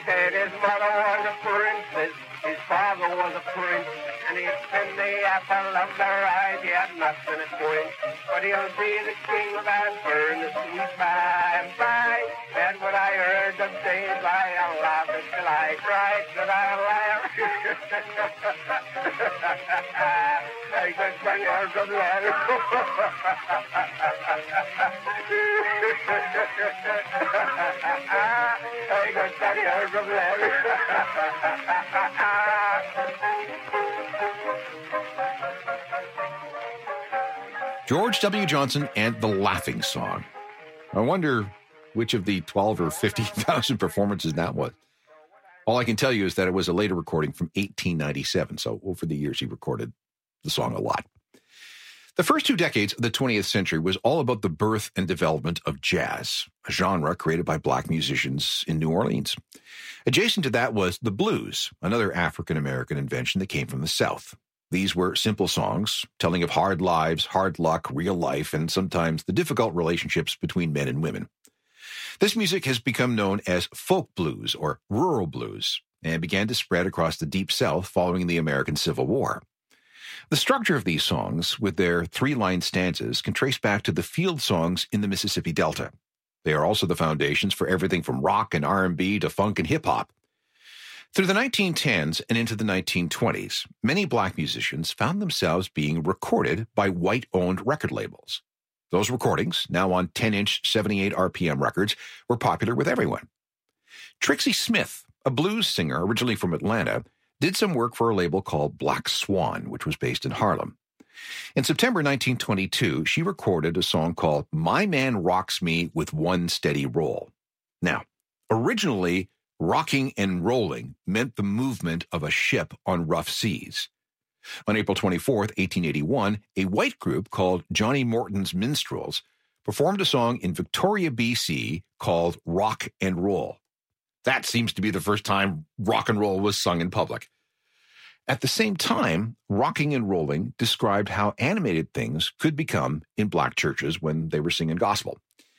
Said his mother was a princess, his father was a prince, and he'd spend the apple of their eyes, he had nothing to quench. But he'll be the king of answer in the sweet by and by. And when I heard them say it, I laughed until I cried, that I laughed. I could tell you some letters. I could tell you some letters. George W. Johnson and the Laughing Song. I wonder which of the 12 or 50,000 performances that was. All I can tell you is that it was a later recording from 1897, so over the years he recorded the song a lot. The first 2 decades of the 20th century was all about the birth and development of jazz, a genre created by black musicians in New Orleans. Adjacent to that was the blues, another African-American invention that came from the South. These were simple songs telling of hard lives, hard luck, real life, and sometimes the difficult relationships between men and women. This music has become known as folk blues or rural blues and began to spread across the Deep South following the American Civil War. The structure of these songs, with their 3-line stanzas, can trace back to the field songs in the Mississippi Delta. They are also the foundations for everything from rock and R&B to funk and hip-hop. Through the 1910s and into the 1920s, many black musicians found themselves being recorded by white-owned record labels. Those recordings, now on 10-inch 78 RPM records, were popular with everyone. Trixie Smith, a blues singer originally from Atlanta, did some work for a label called Black Swan, which was based in Harlem. In September 1922, she recorded a song called My Man Rocks Me with One Steady Roll. Now, originally, rocking and rolling meant the movement of a ship on rough seas. On April 24, 1881, a white group called Johnny Morton's Minstrels performed a song in Victoria, BC called Rock and Roll. That seems to be the first time rock and roll was sung in public. At the same time, rocking and rolling described how animated things could become in black churches when they were singing gospel.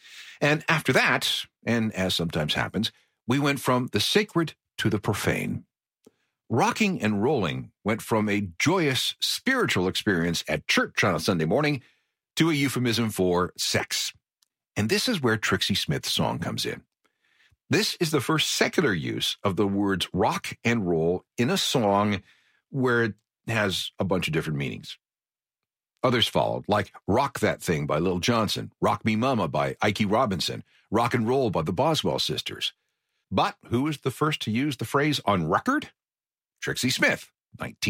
And after that, and as sometimes happens, we went from the sacred to the profane. Rocking and rolling went from a joyous spiritual experience at church on a Sunday morning to a euphemism for sex. And this is where Trixie Smith's song comes in. This is the first secular use of the words rock and roll in a song where it has a bunch of different meanings. Others followed, like Rock That Thing by Lil Johnson, Rock Me Mama by Ike Robinson, Rock and Roll by the Boswell Sisters. But who was the first to use the phrase on record? Trixie Smith, 19.